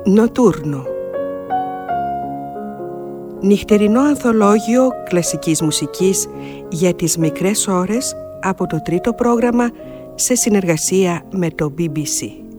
Νοτούρνο. Νυχτερινό ανθολόγιο κλασικής μουσικής για τις μικρές ώρες από το τρίτο πρόγραμμα σε συνεργασία με το BBC.